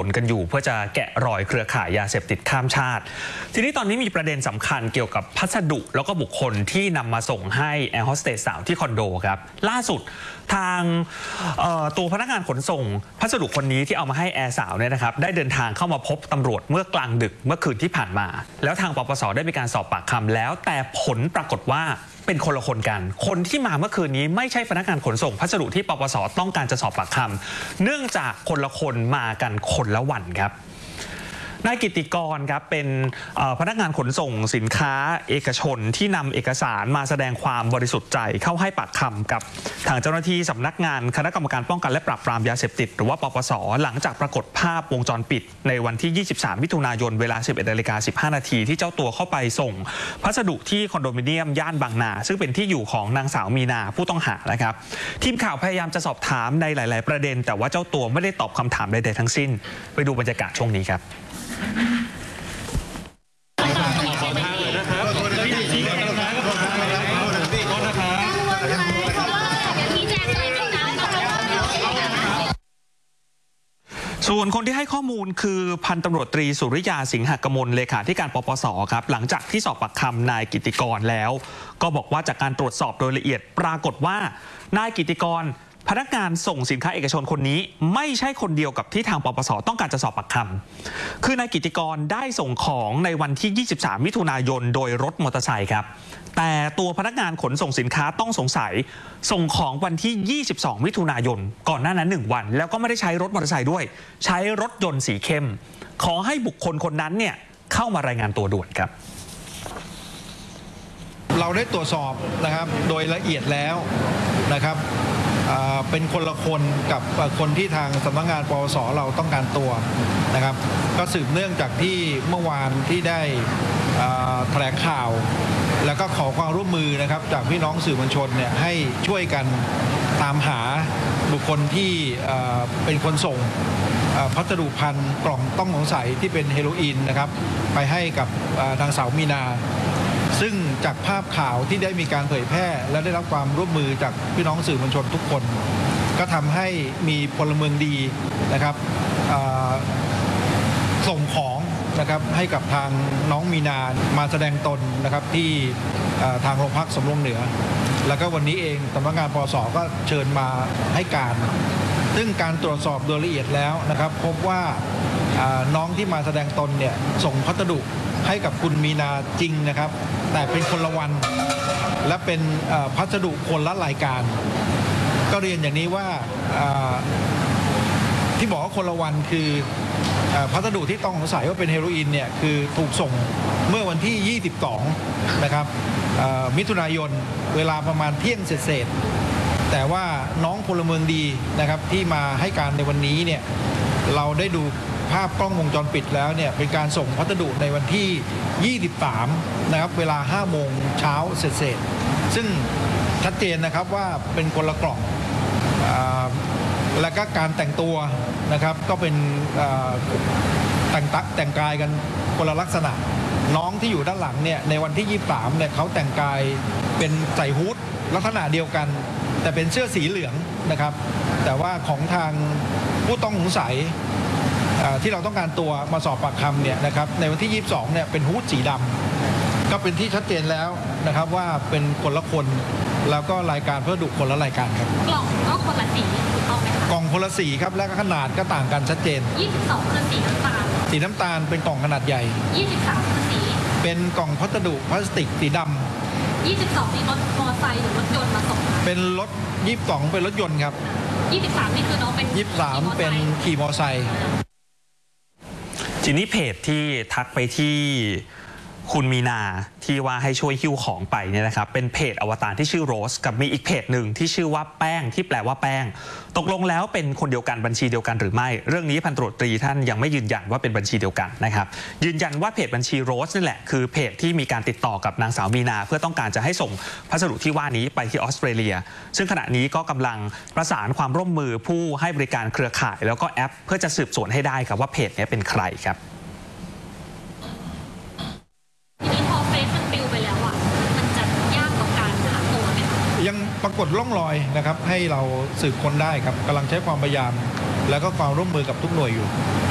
กันอยู่เพื่อจะแกะรอยเครือข่ายยาเสพติดข้ามชาติทีนี้ตอนนี้มีประเด็นสำคัญเกี่ยวกับพัสดุแล้วก็บุคคลที่นำมาส่งให้แอร์โฮสเตสสาวที่คอนโดครับล่าสุดทางตัวพนักงานขนส่งพัสดุคนนี้ที่เอามาให้แอร์สาวเนี่ยนะครับได้เดินทางเข้ามาพบตำรวจเมื่อกลางดึกเมื่อคืนที่ผ่านมาแล้วทางปปส.ได้มีการสอบปากคำแล้วแต่ผลปรากฏว่าเป็นคนละคนกันคนที่มาเมื่อคืนนี้ไม่ใช่พนักงานขนส่งพัสดุที่ปปส.ต้องการจะสอบปากคำเนื่องจากคนละคนมากันคนละวันครับนายกิติกรครับเป็นพนักงานขนส่งสินค้าเอกชนที่นำเอกสารมาแสดงความบริสุทธิ์ใจเข้าให้ปากคำกับทางเจ้าหน้าที่สำนักงานคณะกรรมการป้องกันและปราบปรามยาเสพติดหรือว่าปปส.หลังจากปรากฏภาพวงจรปิดในวันที่ 23 มิถุนายนเวลา 11:15 นาทีที่เจ้าตัวเข้าไปส่งพัสดุที่คอนโดมิเนียมย่านบางนาซึ่งเป็นที่อยู่ของนางสาวมีนาผู้ต้องหานะครับทีมข่าวพยายามจะสอบถามในหลายๆประเด็นแต่ว่าเจ้าตัวไม่ได้ตอบคำถามใดๆทั้งสิ้นไปดูบรรยากาศช่วงนี้ครับส่วนคนที่ให้ข้อมูลคือพันตำรวจตรีสุริยาสิงหกมลเลขาธิการปปส.ครับหลังจากที่สอบปากคำนายกิติกรแล้วก็บอกว่าจากการตรวจสอบโดยละเอียดปรากฏว่านายกิติกรพนักงานส่งสินค้าเอกชนคนนี้ไม่ใช่คนเดียวกับที่ทางปปส.ต้องการจะสอบปากคำคือนายกิติกรได้ส่งของในวันที่ 23 มิถุนายนโดยรถมอเตอร์ไซค์ครับแต่ตัวพนักงานขนส่งสินค้าต้องสงสัยส่งของวันที่ 22 มิถุนายนก่อนหน้านั้น1วันแล้วก็ไม่ได้ใช้รถมอเตอร์ไซค์ด้วยใช้รถยนต์สีเข้มขอให้บุคคลคนนั้นเนี่ยเข้ามารายงานตัวด่วนครับเราได้ตรวจสอบนะครับโดยละเอียดแล้วนะครับเป็นคนละคนกับคนที่ทางสำนักงานปปส.เราต้องการตัวนะครับก็สืบเนื่องจากที่เมื่อวานที่ได้แถลงข่าวแล้วก็ขอความร่วมมือนะครับจากพี่น้องสื่อมวลชนเนี่ยให้ช่วยกันตามหาบุคคลที่เป็นคนส่งพัสดุภัณฑ์กล่องต้องสงสัยที่เป็นเฮโรอีนนะครับไปให้กับนางสาวมีนาซึ่งจากภาพข่าวที่ได้มีการเผยแพร่และได้รับความร่วมมือจากพี่น้องสื่อมวลชนทุกคนก็ทำให้มีพลเมืองดีนะครับส่งของนะครับให้กับทางน้องมีนามาแสดงตนนะครับที่ทางโรงพักสำโรงเหนือแล้วก็วันนี้เองสำนักงานปปส.ก็เชิญมาให้การซึ่งการตรวจสอบโดยละเอียดแล้วนะครับพบว่าน้องที่มาแสดงตนเนี่ยส่งพัสดุให้กับคุณมีนาจริงนะครับแต่เป็นคนละวันและเป็นพัสดุคนละรายการก็เรียนอย่างนี้ว่าที่บอกว่าคนละวันคือพัสดุที่ต้องสงสัยว่าเป็นเฮโรอีนเนี่ยคือถูกส่งเมื่อวันที่ 22 นะครับมิถุนายนเวลาประมาณเที่ยงเศษแต่ว่าน้องพลเมืองดีนะครับที่มาให้การในวันนี้เนี่ยเราได้ดูภาพกล้องวงจรปิดแล้วเนี่ยเป็นการส่งพัสดุในวันที่ 23 นะครับเวลา 5 โมงเช้าเศษซึ่งชัดเจนนะครับว่าเป็นคนละกล่องและก็การแต่งตัวนะครับก็เป็นแต่งกายกันคนละลักษณะน้องที่อยู่ด้านหลังเนี่ยในวันที่ 23 เนี่ยเขาแต่งกายเป็นใส่ฮู้ดลักษณะเดียวกันแต่เป็นเสื้อสีเหลืองนะครับแต่ว่าของทางผู้ต้องสงสัยที่เราต้องการตัวมาสอบปากคำเนี่ยนะครับในวันที่ 22 เนี่ยเป็นฮู้ดสีดำก็เป็นที่ชัดเจนแล้วนะครับว่าเป็นคนละคนแล้วก็รายการเพื่อดุคนละรายการครับกล่องก็คนละสีถูกต้องไหมคะกล่องคนละสีครับและขนาดก็ต่างกันชัดเจน 22คือสีน้ำตาลสีน้ำตาลเป็นกล่องขนาดใหญ่ 23คือสีเป็นกล่องพัสดุพลาสติกสีดำ 22นี่รถมอเตอร์ไซค์หรือรถยนต์มาส่งเป็นรถ22เป็นรถยนต์ครับ 23นี่คือน้องเป็น 23เป็นขี่มอเตอร์ไซค์ทีนี้เพจที่ทักไปที่คุณมีนาที่ว่าให้ช่วยหิ้วของไปเนี่ยนะครับเป็นเพจอวตารที่ชื่อโรสกับมีอีกเพจหนึ่งที่ชื่อว่าแป้งที่แปลว่าแป้งตกลงแล้วเป็นคนเดียวกันบัญชีเดียวกันหรือไม่เรื่องนี้พันตำรวจตรีท่านยังไม่ยืนยันว่าเป็นบัญชีเดียวกันนะครับยืนยันว่าเพจบัญชีโรสนี่แหละคือเพจที่มีการติดต่อกับนางสาวมีนาเพื่อต้องการจะให้ส่งพัสดุที่ว่านี้ไปที่ออสเตรเลียซึ่งขณะนี้ก็กำลังประสานความร่วมมือผู้ให้บริการเครือข่ายแล้วก็แอปเพื่อจะสืบสวนให้ได้ครับว่าเพจนี้เป็นใครครับยังปรากฏร่องรอยนะครับให้เราสืบค้นได้ครับกำลังใช้ความพยายามแล้วก็ความร่วมมือกับทุกหน่วยอยู่